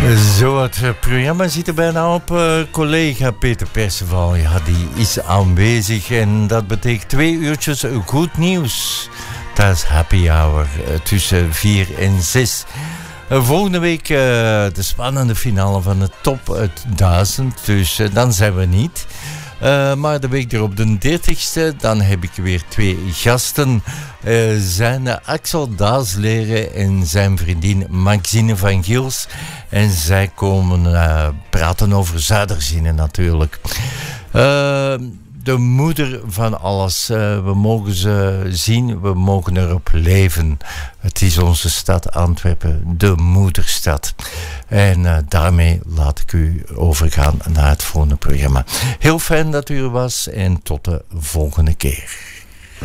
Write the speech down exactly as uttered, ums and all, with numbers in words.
Zo, het programma zit er bijna op. Uh, collega Peter Perceval, ja, die is aanwezig. En dat betekent twee uurtjes goed nieuws. Dat is happy hour uh, tussen vier en zes. Uh, volgende week uh, de spannende finale van de top duizend. Dus uh, dan zijn we niet. Uh, maar de week erop, de dertigste, dan heb ik weer twee gasten. Uh, zijn uh, Axel Daasleren en zijn vriendin Maxine van Gils. En zij komen uh, praten over Zuiderzinnen natuurlijk. Uh, de moeder van alles. Uh, we mogen ze zien, we mogen erop leven. Het is onze stad Antwerpen, de moederstad. En uh, daarmee laat ik u overgaan naar het volgende programma. Heel fijn dat u er was en tot de volgende keer.